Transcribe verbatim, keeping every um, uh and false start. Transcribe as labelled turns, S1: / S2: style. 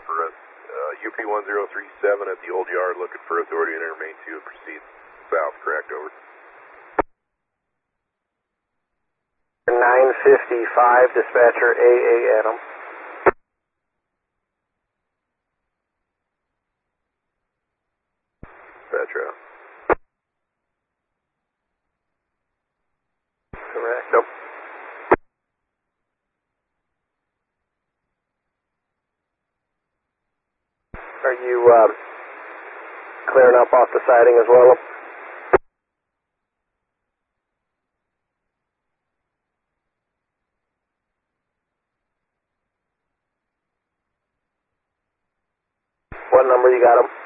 S1: for us. Uh, U P one zero three seven at the old yard looking for authority to enter main two and proceed south, correct, over.
S2: nine fifty-five, dispatcher A A Adam.
S1: Dispatcher out.
S2: Correct.
S1: Nope.
S2: Are you um, clearing up off the siding as well? What number you got him?